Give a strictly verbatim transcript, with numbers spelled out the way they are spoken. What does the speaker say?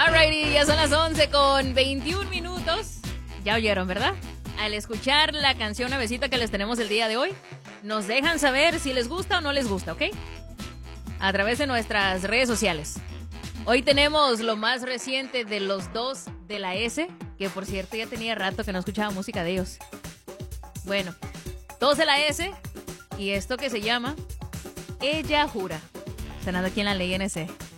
Alrighty, ya son las once con veintiún minutos. Ya oyeron, ¿verdad? Al escuchar la canción nuevecita que les tenemos el día de hoy, nos dejan saber si les gusta o no les gusta, ¿ok? A través de nuestras redes sociales. Hoy tenemos lo más reciente de los dos de la S, que por cierto ya tenía rato que no escuchaba música de ellos. Bueno, dos de la S y esto que se llama Ella Jura, sonando aquí en la Ley N C.